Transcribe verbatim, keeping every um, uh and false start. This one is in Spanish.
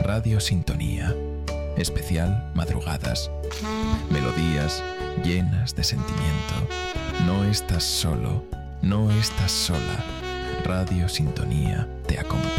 Radio Sintonía. Especial Madrugadas. Melodías llenas de sentimiento. No estás solo, no estás sola. Radio Sintonía te acompaña.